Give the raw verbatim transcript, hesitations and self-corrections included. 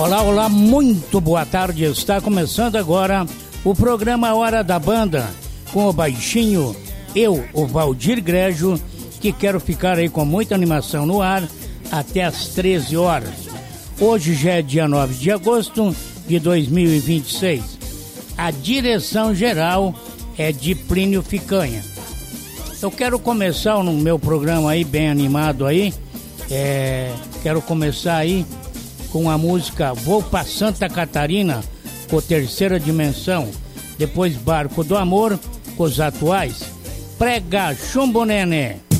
Olá, olá, muito boa tarde. Está começando agora o programa Hora da Banda, com o baixinho, eu, o Valdir Grégio, que quero ficar aí com muita animação no ar até às treze horas. Hoje já é dia nove de agosto de dois mil e vinte e seis. A direção geral é de Plínio Ficanha. Eu quero começar no meu programa aí, bem animado aí, é, quero começar aí com a música Vou pra Santa Catarina, com Terceira Dimensão, depois Barco do Amor, com os atuais, Prega Chumbo Nenê.